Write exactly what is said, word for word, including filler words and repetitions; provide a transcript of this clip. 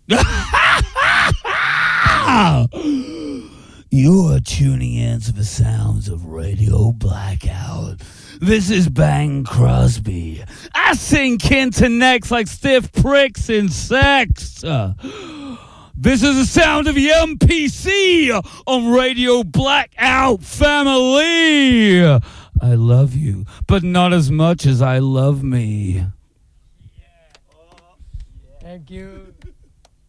You are tuning in to the sounds of Radio Blackout. This is Bang Crosby. I sink into necks like stiff pricks in sex. Uh, this is the sound of the M P C on Radio Blackout family. I love you, but not as much as I love me. Thank you.